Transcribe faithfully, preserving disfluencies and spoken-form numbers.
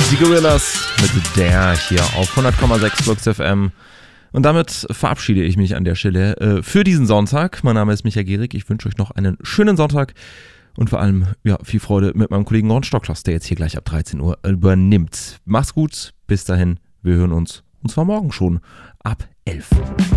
Die Gorillas mit der hier auf hundert Komma sechs Flux F M. Und damit verabschiede ich mich an der Stelle äh, für diesen Sonntag. Mein Name ist Michael Gehrig. Ich wünsche euch noch einen schönen Sonntag und vor allem ja, viel Freude mit meinem Kollegen Ron Stockloss, der jetzt hier gleich ab dreizehn Uhr übernimmt. Macht's gut, bis dahin, wir hören uns und zwar morgen schon ab elf.